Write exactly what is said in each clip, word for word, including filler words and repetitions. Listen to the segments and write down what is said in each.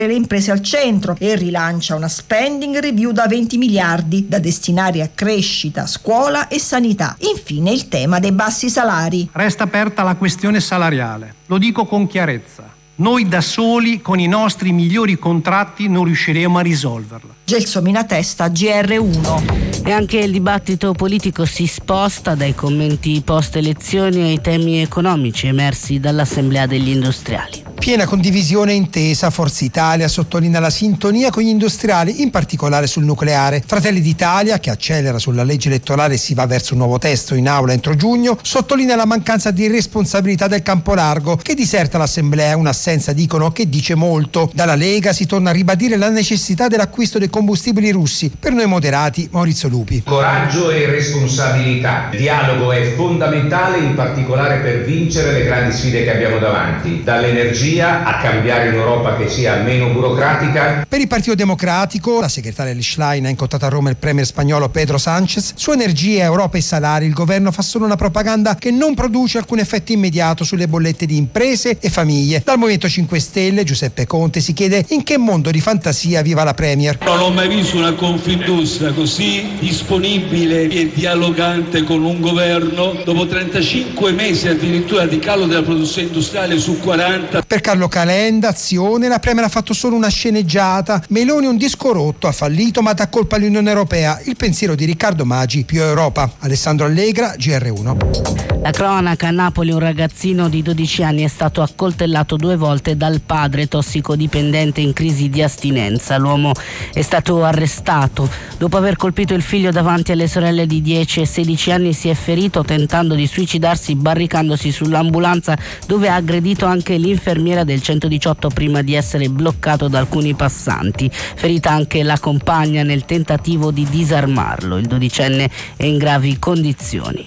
le imprese al centro e rilancia una spending review da venti miliardi da destinare a crescita, scuola e sanità. Infine il tema dei bassi salari. Resta aperta la questione salariale, lo dico con chiarezza. Noi da soli, con i nostri migliori contratti, non riusciremo a risolverla. Gelsomina Testa, G R uno. E anche il dibattito politico si sposta dai commenti post-elezioni ai temi economici emersi dall'Assemblea degli Industriali. Piena condivisione e intesa, Forza Italia sottolinea la sintonia con gli industriali, in particolare sul nucleare. Fratelli d'Italia, che accelera sulla legge elettorale e si va verso un nuovo testo in aula entro giugno, sottolinea la mancanza di responsabilità del campo largo, che diserta l'Assemblea, un'assenza, dicono, che dice molto. Dalla Lega si torna a ribadire la necessità dell'acquisto dei combustibili russi. Per noi moderati, Maurizio Lupi. Coraggio e responsabilità. Il dialogo è fondamentale, in particolare per vincere le grandi sfide che abbiamo davanti, dall'energia a cambiare un'Europa che sia meno burocratica. Per il Partito Democratico, la segretaria Schlein ha incontrato a Roma il premier spagnolo Pedro Sánchez. Su energia, Europa e salari il governo fa solo una propaganda che non produce alcun effetto immediato sulle bollette di imprese e famiglie. Dal Movimento cinque Stelle, Giuseppe Conte si chiede in che mondo di fantasia viva la premier. Non ho mai visto una Confindustria così disponibile e dialogante con un governo dopo trentacinque mesi addirittura di calo della produzione industriale su quaranta. Per Carlo Calenda, Azione, la Premier ha fatto solo una sceneggiata. Meloni un disco rotto, ha fallito ma dà colpa all'Unione Europea. Il pensiero di Riccardo Maggi, più Europa. Alessandro Allegra, G R uno. La cronaca: a Napoli un ragazzino di dodici anni è stato accoltellato due volte dal padre, tossicodipendente in crisi di astinenza. L'uomo è stato arrestato dopo aver colpito il figlio davanti alle sorelle di dieci e sedici anni. Si è ferito tentando di suicidarsi barricandosi sull'ambulanza, dove ha aggredito anche l'infermiera del centodiciotto prima di essere bloccato da alcuni passanti. Ferita anche la compagna nel tentativo di disarmarlo. Il dodicenne è in gravi condizioni.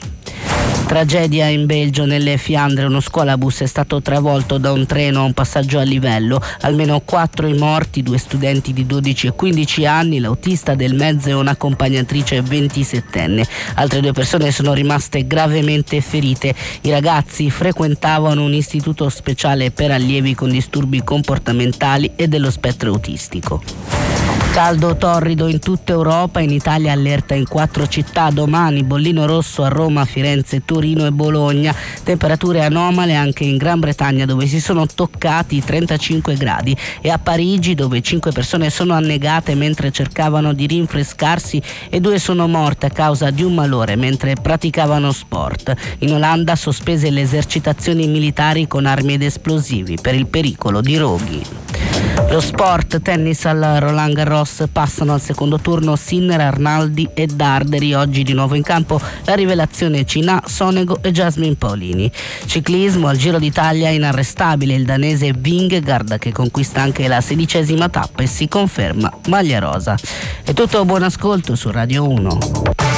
Tragedia in Belgio, nelle Fiandre. Uno scuolabus è stato travolto da un treno a un passaggio a livello. Almeno quattro i morti, due studenti di dodici e quindici anni, l'autista del mezzo e un'accompagnatrice ventisettenne. Altre due persone sono rimaste gravemente ferite. I ragazzi frequentavano un istituto speciale per allievi con disturbi comportamentali e dello spettro autistico. Caldo torrido in tutta Europa, in Italia allerta in quattro città domani: bollino rosso a Roma, Firenze, Torino e Bologna. Temperature anomale anche in Gran Bretagna, dove si sono toccati i trentacinque gradi, e a Parigi, dove cinque persone sono annegate mentre cercavano di rinfrescarsi e due sono morte a causa di un malore mentre praticavano sport. In Olanda sospese le esercitazioni militari con armi ed esplosivi per il pericolo di roghi. Lo sport: tennis al Roland Garros, passano al secondo turno Sinner, Arnaldi e Darderi. Oggi di nuovo in campo la rivelazione Cina, Sonego e Jasmine Paolini. Ciclismo: al Giro d'Italia inarrestabile il danese Vingegaard, che conquista anche la sedicesima tappa e si conferma maglia rosa. È tutto, buon ascolto su Radio uno.